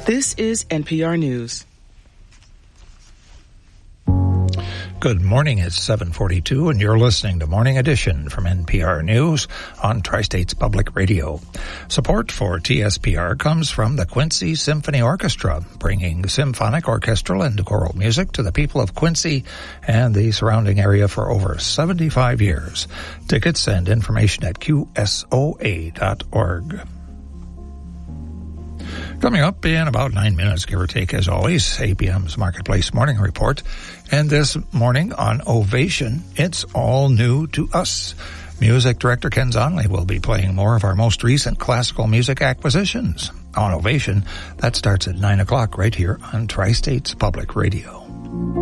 This is NPR News. Good morning, it's 7:42 and you're listening to Morning Edition from NPR News on Tri-States Public Radio. Support for TSPR comes from the Quincy Symphony Orchestra, bringing symphonic, orchestral, and choral music to the people of Quincy and the surrounding area for over 75 years. Tickets and information at qsoa.org. Coming up in about 9 minutes, give or take, as always, APM's Marketplace Morning Report. And this morning on Ovation, it's all new to us. Music director Ken Zonley will be playing more of our most recent classical music acquisitions. On Ovation, that starts at 9 o'clock right here on Tri-States Public Radio.